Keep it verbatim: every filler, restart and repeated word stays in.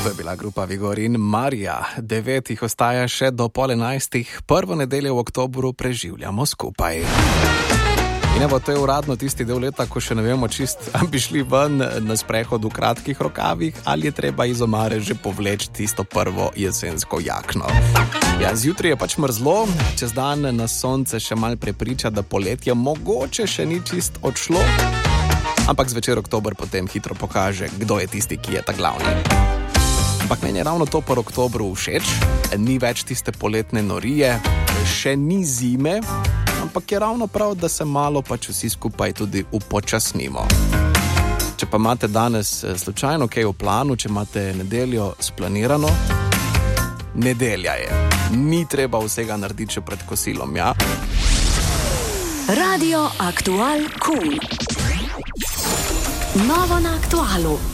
To je bila grupa Vigor in Marija. Devet jih ostaja še do pol enajstih. Prvo nedeljo v oktobru preživljamo skupaj. In evo, to je uradno tisti del leta, ko še ne vemo čist, ali bi šli ven na sprehod v kratkih rokavih ali je treba iz omare že povleči tisto prvo jesensko jakno. Ja, zjutraj je pač mrzlo, čez dan nas sonce še mal prepriča, da poletje mogoče še ni čist odšlo, ampak zvečer oktober potem hitro pokaže, kdo je tisti, ki je ta glavni. Ampak meni je ravno to po oktobru všeč, ni več tiste poletne norije, še ni zime, ampak je ravno prav, da se malo pač vsi skupaj tudi upočasnimo. Če pa imate danes slučajno kaj v planu, če imate nedeljo splanirano, nedelja je. Ni treba vsega narediti še pred kosilom, ja? Radio Aktual Cool. Novo na Aktualu.